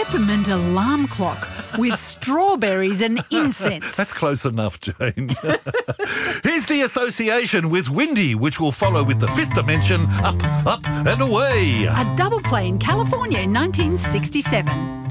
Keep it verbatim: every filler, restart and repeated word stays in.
peppermint alarm clock with strawberries and incense. That's close enough, Jane. Here's the association with Windy, which will follow with the fifth dimension, up, up and away. A double play in California in nineteen sixty-seven.